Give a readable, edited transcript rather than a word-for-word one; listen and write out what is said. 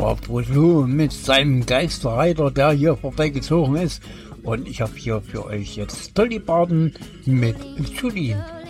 war Bodo mit seinem Geisterreiter, der hier vorbeigezogen ist. Und ich habe hier für euch jetzt Dolly Parton mit Julien.